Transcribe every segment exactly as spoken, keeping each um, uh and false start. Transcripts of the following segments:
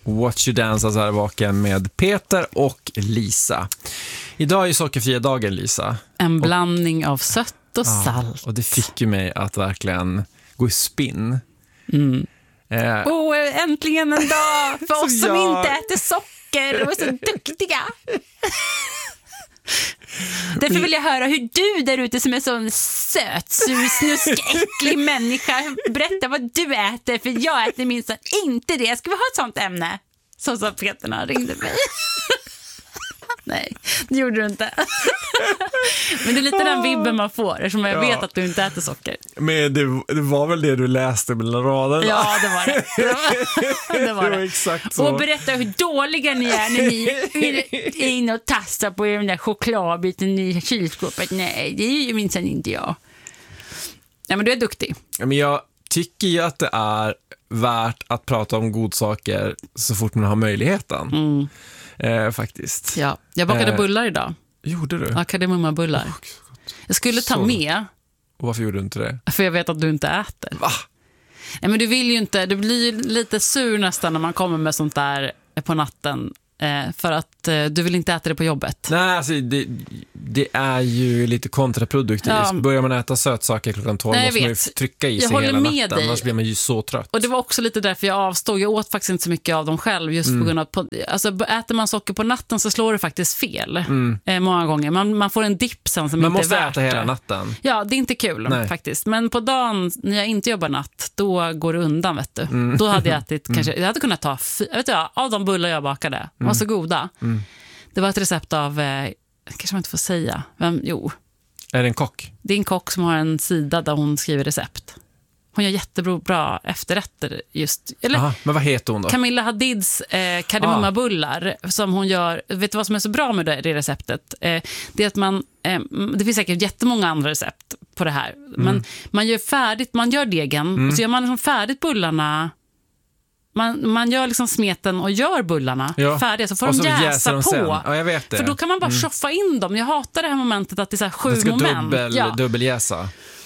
Watch You Dance, alltså här vaken med Peter och Lisa. Idag är ju sockerfria dagen, Lisa. En blandning och, av sött och ja, salt. Och det fick ju mig att verkligen gå i spinn. Mm. Eh, oh, äntligen en dag för oss som jag... inte äter socker och är så duktiga. Därför vill jag höra hur du där ute som är sån söt, sur, snusk, äcklig människa, berätta vad du äter, för jag äter minst inte det. Ska vi ha ett sånt ämne? Så sa Peterna ringde mig. Nej, det gjorde du inte. Men det är lite den vibben man får, eftersom jag ja. vet att du inte äter socker. Men det, det var väl det du läste mellan raderna? Ja, det var det. Det var det. Var det. det var exakt så. Och berätta hur dåliga ni är när ni är inne och tastar på den där chokladbiten i kylskåpet. Nej, det är ju minsann inte jag. Ja, men du är duktig. Men jag tycker ju att det är värt att prata om godsaker så fort man har möjligheten. Mm. Eh, faktiskt. Ja, jag bakade eh, bullar idag. Gjorde du? Ja, kardemumma-bullar. Oh, jag skulle ta så. med. Och varför gjorde du inte det? För jag vet att du inte äter. Va? Nej, men du vill ju inte. Du blir lite sur nästan när man kommer med sånt där på natten. Eh, för att eh, du vill inte äta det på jobbet. Nej, alltså det, det är ju lite kontraproduktivt. Ja. Börjar man äta sötsaker klockan tolv Nej, måste man ju trycka i sig hela natten. Dig. Annars blir man ju så trött. Och det var också lite därför jag avstod. Jag åt faktiskt inte så mycket av dem själv. Just mm. på grund av, på, alltså äter man socker på natten så slår det faktiskt fel. Mm. Eh, många gånger. Man, man får en dipp sen som man inte är värt. Man måste äta hela natten. Ja, det är inte kul Nej. faktiskt. Men på dagen när jag inte jobbar natt, då går det undan, vet du. Mm. Då hade jag ätit, mm. kanske, jag hade kunnat ta, jag vet jag, av de bullar jag bakade. De var så goda. Mm. Det var ett recept av, eh, kanske man inte får säga, vem, jo. Är det en kock? Det är en kock som har en sida där hon skriver recept. Hon gör jättebra efterrätter just. Eller, Aha, men vad heter hon då? Camilla Hadids eh, kardemummabullar ah. som hon gör. Vet du vad som är så bra med det, det receptet? Eh, det är att man, eh, det finns säkert jättemånga andra recept på det här. Mm. Men man gör färdigt, man gör degen mm. och så gör man liksom färdigt bullarna. Man, man gör liksom smeten och gör bullarna ja. färdiga, så får och de så jäsa de på. Ja, jag vet det. För då kan man bara mm. tjoffa in dem. Jag hatar det här momentet att det är så här sju det ska moment. Dubbel, ja. Dubbeljäsa.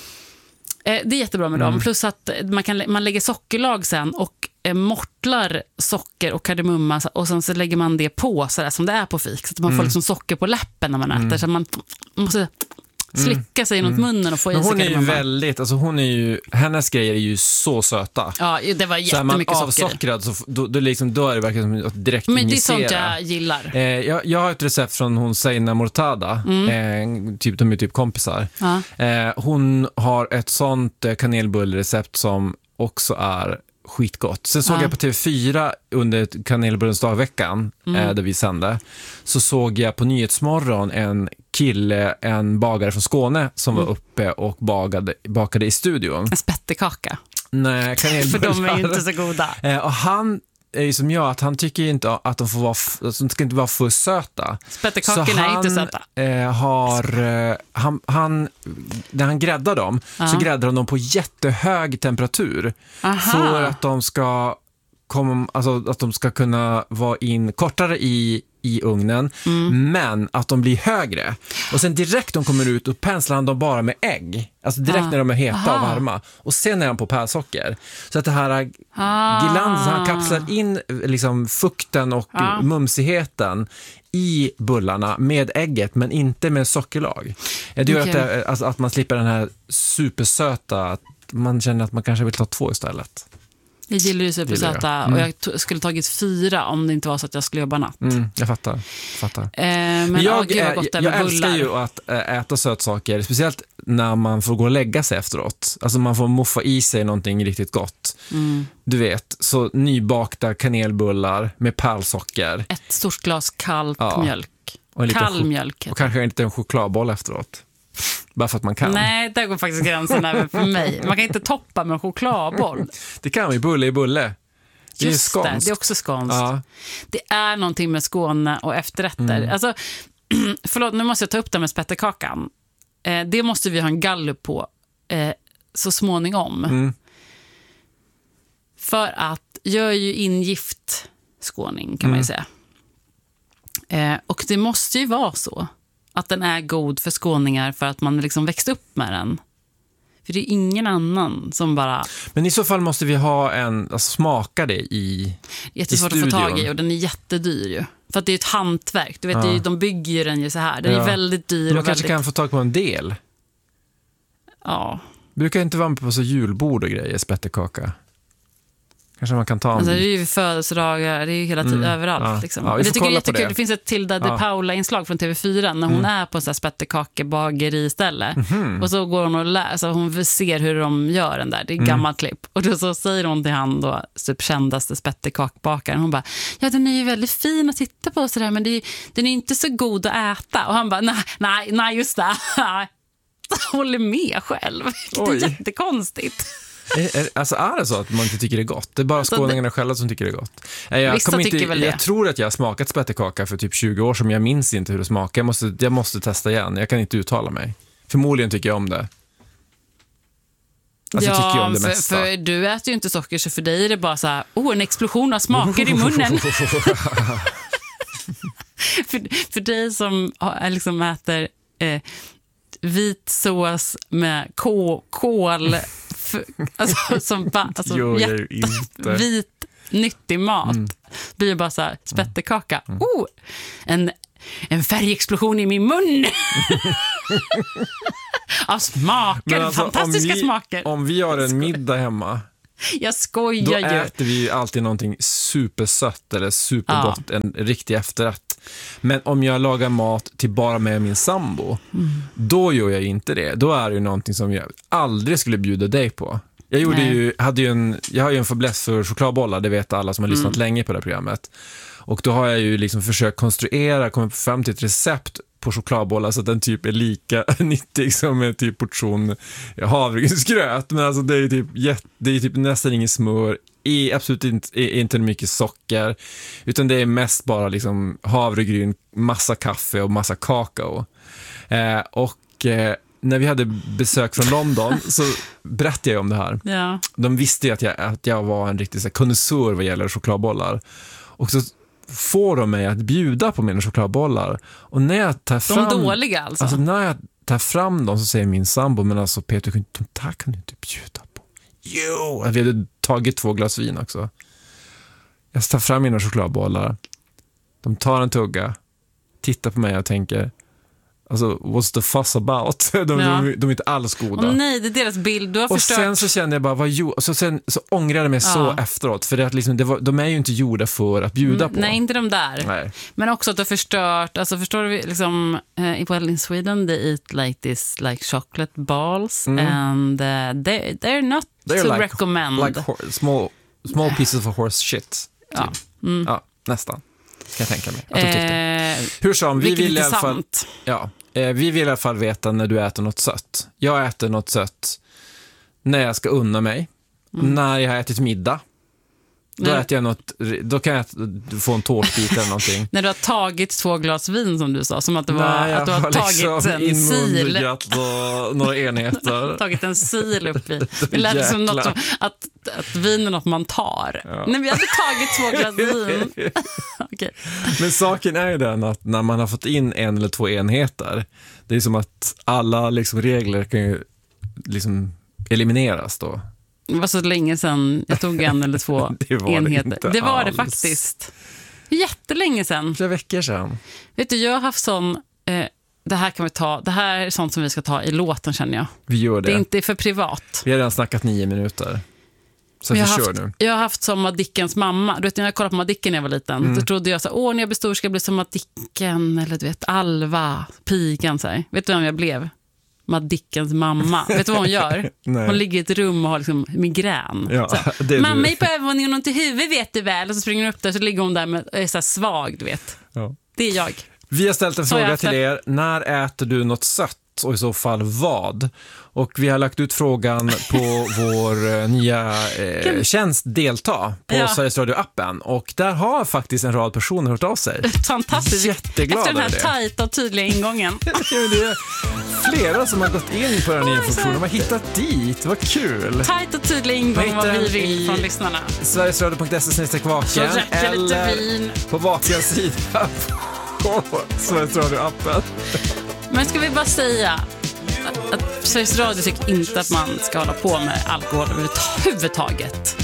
Eh, det är jättebra med mm. dem. Plus att man, kan, man lägger sockerlag sen och eh, mortlar socker och kardemumma och sen så lägger man det på så där, som det är på fik. Så att man mm. får liksom socker på läppen när man äter. Mm. Så man måste slicka sig mm. mot munnen och få i sig. Hon är ju väldigt, alltså hon är ju, hennes grejer är ju så söta. Ja, det var jättemycket socker. Så är man avsockrad så då, då, liksom, då är det verkligen som att direkt Men det är injicera. sånt jag gillar. Eh, jag, jag har ett recept från hon Seina Mortada. Mm. Eh, typ, de är typ kompisar. Ja. Eh, hon har ett sånt eh, kanelbullrecept som också är skitgott. Sen såg ja. jag på T V fyra under kanelbullens dagveckan mm. eh, där vi sände. Så såg jag på Nyhetsmorgon en kille, en bagare från Skåne som mm. var uppe och bagade, bakade i studion. En spettekaka. Nej, kanelbullar. För de är ju inte så goda. Eh, och han är ju som jag, att han tycker inte att de får vara f- att de ska inte vara för söta. Spettekakorna är inte söta. Eh, har, eh, han, han, när han gräddar dem uh-huh. så gräddar han dem på jättehög temperatur. Uh-huh. För att de ska komma, alltså att de ska kunna vara in kortare i i ugnen, mm. men att de blir högre. Och sen direkt de kommer ut och penslar han dem bara med ägg. Alltså direkt ah. när de är heta Aha. och varma. Och sen är han på pärlsocker. Så att det här ah. glansen, han kapslar in liksom fukten och ah. mumsigheten i bullarna med ägget, men inte med sockerlag. Det gör okay. att, det, alltså, att man slipper den här supersöta, att man känner att man kanske vill ta två istället. Jag gillar ju supersöta mm. och jag t- skulle tagit fyra om det inte var så att jag skulle jobba natt. Mm, jag fattar. fattar. Eh, men jag, åh, gud, gott jag, jag älskar ju att äta sötsaker, speciellt när man får gå och lägga sig efteråt. Alltså man får muffa i sig någonting riktigt gott. Mm. Du vet, så nybakta kanelbullar med pärlsocker. Ett stort glas kallt ja. mjölk. Och Kall chok- mjölk. Och kanske inte en chokladboll efteråt. Bara för att man kan. Nej, där går faktiskt gränsen även för mig. Man kan inte toppa med en chokladboll. Det kan vi, bulle i bulle. Det Just är det, det är också skånskt. Ja. Det är någonting med Skåne och efterrätter. Mm. Alltså, förlåt, nu måste jag ta upp det med spettekakan. Eh, det måste vi ha en gallup på eh, så småningom. Mm. För att jag är ju ingift skåning, kan mm. man ju säga. Eh, och det måste ju vara så att den är god för skåningar för att man liksom växt upp med den. För det är ingen annan som bara... Men i så fall måste vi ha en, alltså smaka det i Jättesvårt att få tag i och den är jättedyr ju. För att det är ett hantverk. Du vet, ja. det är, de bygger ju den ju så här. Den ja. är väldigt dyr. Man och kanske väldigt... kan få tag på en del. Ja. Brukar inte vara med på så julbord och grejer, spettekaka. Kanske man kan ta en alltså, bit. det är ju födelsedagar, det är ju hela tiden mm. överallt. Ja. Liksom. Ja, det tycker jag är jättekul. Det. det finns ett Tilda de ja. Paula-inslag från T V fyra när hon mm. är på en sån här spettekakebageri istället. Mm-hmm. Och så går hon och läser, alltså, hon ser hur de gör den där. Det är mm. gammalt klipp. Och då så säger hon till han då, typ kändaste spettekakbakaren. Hon bara, ja den är ju väldigt fin att titta på sådär, men det är, den är inte så god att äta. Och han bara, nej, nej, nej just det. Håller med själv. Det är jättekonstigt. Är, är, alltså är det så att man inte tycker det är gott? Det är bara alltså, skåningarna det... själva som tycker det är gott. Jag, Vissa inte, tycker väl det. Jag tror att jag har smakat spettekaka för typ tjugo år som jag minns inte hur det smakar. Jag måste, jag måste testa igen. Jag kan inte uttala mig. Förmodligen tycker jag om det. Alltså, ja, jag tycker om det för, mesta. för du äter ju inte socker, så för dig är det bara så här, oh, en explosion av smaker i munnen. för, för dig som liksom äter eh, vit sås med kål, kål för, alltså, som ba, alltså, jo, jätte, inte. vit, nyttig mat. Mm. Blir ju bara så här, spettekaka. Mm. Oh, en, en färgexplosion i min mun. Av smaker, alltså, fantastiska om vi, smaker. Om vi har en middag hemma, jag skojar då ju. äter vi alltid någonting supersött eller supergott, ja. En riktig efterrätt. Men om jag lagar mat till bara med min sambo, mm. då gör jag inte det. Då är det ju någonting som jag aldrig skulle bjuda dig på. Jag gjorde ju, hade ju en, jag har ju en fäbless för chokladbollar, det vet alla som har lyssnat mm. länge på det här programmet. Och då har jag ju liksom försökt konstruera, komma fram till ett recept på chokladbollar så att den typ är lika nyttig som en typ portion havregrynsgröt. Men alltså det är ju typ, det är typ nästan ingen smör, är absolut inte, är inte mycket socker, utan det är mest bara liksom havregryn, massa kaffe och massa kakao. Eh, och eh, när vi hade besök från London så berättade jag om det här. Ja. De visste ju att jag, att jag var en riktig så här konnässör vad gäller chokladbollar. Och så får de mig att bjuda på mina chokladbollar. Och när jag tar fram... De dåliga alltså? Alltså när jag tar fram dem så säger min sambo, men alltså Peter, de där kan du inte bjuda på. Jo! Vi hade tagit två glas vin också. Jag tar fram mina chokladbollar. De tar en tugga, tittar på mig och tänker, alltså, what's the fuss about? De, ja. de, de är inte alls goda. Åh nej, det är deras bild. Du har och förstört. Sen så kände jag bara, vad jo... så sen så ångrade jag mig ja. så efteråt. För det att liksom, det var, de är ju inte gjorda för att bjuda mm, på. Nej, inte de där. Nej. Men också att du har förstört, alltså förstår du liksom, uh, well in Sweden they eat like this, like chocolate balls mm. and uh, they, they're not they're to like, recommend. Like ho- small, small pieces of horse shit. Typ. Ja. Mm. Ja, nästan. Kan jag tänka mig. Att de tyckte. Eh, Hur som, vi vill i alla fall... Sant. Ja. Vi vill i alla fall veta när du äter något sött. Jag äter något sött när jag ska unna mig. Mm. När jag har ätit middag. Då Nej. äter jag något, då kan jag få en tårtbit eller någonting. När du har tagit två glas vin som du sa, som att, det var, Nej, att du har, har tagit liksom en sil. Några enheter. tagit en sil upp i. Det lät liksom något som, att, att vin är något man tar. Ja. När vi hade tagit två glas vin. Okay. Men saken är ju den att när man har fått in en eller två enheter, det är som att alla liksom regler kan ju liksom elimineras då. Det var så länge sedan jag tog en eller två det var enheter. Det, det var alls. det faktiskt. Jättelänge sedan. Flera veckor sedan. Vet du, jag har haft sån... Eh, det här kan vi ta. Det här är sånt som vi ska ta i låten, känner jag. Vi gör det. Det är inte för privat. Vi har redan snackat nio minuter. Så vi jag kör haft, nu. Jag har haft som Madickens mamma. Du vet, när jag kollade på Madicken när jag var liten, mm. då trodde jag så här, åh, när jag blir stor ska jag bli som Madicken, eller du vet, Alva, pigan, så här. Vet du vem jag blev? Madickens mamma. Vet du vad hon gör? Hon ligger i ett rum och har liksom migrän. Ja, mamma är på övervåningen och ont i huvudet, vet du väl. Och så springer hon upp där, så ligger hon där med, är så här svag, du vet. Ja. Det är jag. Vi har ställt en så fråga till er. När äter du något sött? Och i så fall vad? Och vi har lagt ut frågan på vår eh, nya eh, tjänst Delta på ja. Sveriges Radio-appen. Och där har faktiskt en rad personer hört av sig. Fantastiskt. Jätteglad efter den här över det. tajta och tydliga ingången. Det är flera som har gått in på den nya funktionen. De har hittat dit. Vad kul. Tajt och tydlig ingång vad vi vill från lyssnarna. sverigesradio punkt se snedstreck vaken. Eller på Vakens sida på Sveriges Radio-appen. Men ska vi bara säga att Sveriges Radio tycker inte att man ska hålla på med alkohol överhuvudtaget.